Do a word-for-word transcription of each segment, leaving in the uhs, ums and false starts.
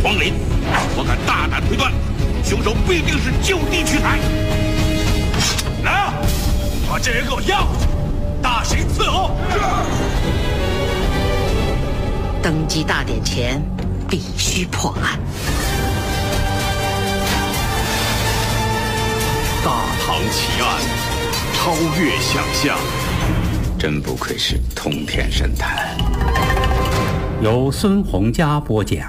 皇陵，我敢大胆推断，凶手必定是就地取材。来啊，把这人给我押回去，大刑伺候。 登基大典前，必须破案。 大唐奇案，超越想象。 真不愧是通天神探。 由孙洪佳播讲。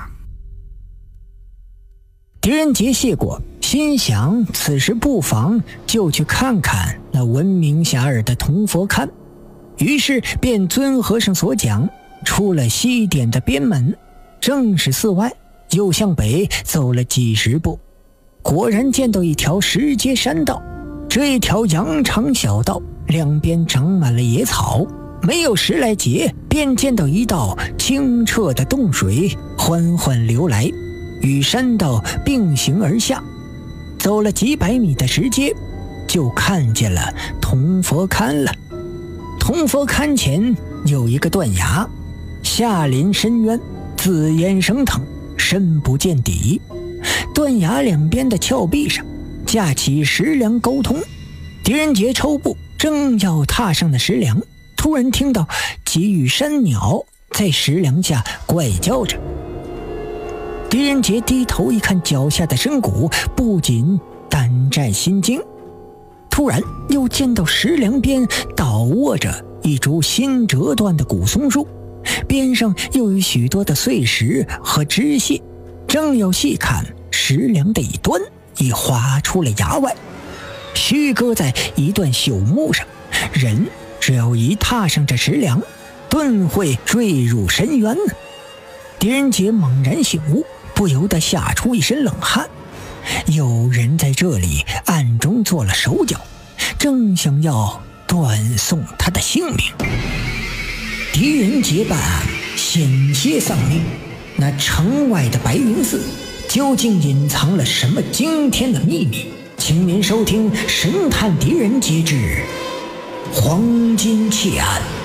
狄仁杰谢过，心想此时不妨就去看看那闻名遐迩的铜佛龛，于是便遵和尚所讲，出了西殿的边门，正是寺外，又向北走了几十步，果然见到一条石阶山道。这一条羊肠小道两边长满了野草，没有十来节，便见到一道清澈的洞水缓缓流来，与山道并行而下。走了几百米的石阶，就看见了铜佛龛了。铜佛龛前有一个断崖，下临深渊，紫烟升腾，深不见底。断崖两边的峭壁上架起石梁沟通。狄仁杰抽步正要踏上的石梁，突然听到几羽山鸟在石梁下怪叫着。狄仁杰低头一看脚下的深谷，不禁胆战心惊。突然又见到石梁边倒卧着一株新折断的古松树，边上又有许多的碎石和枝屑，正要细看，石梁的一端已划出了崖外，虚搁在一段朽木上，人只要一踏上这石梁，顿会坠入深渊呢。狄仁杰猛然醒悟，不由得吓出一身冷汗。有人在这里暗中做了手脚，正想要断送他的性命。狄仁杰办案险些丧命，那城外的白云寺究竟隐藏了什么惊天的秘密？请您收听《神探狄仁杰之黄金窃案》。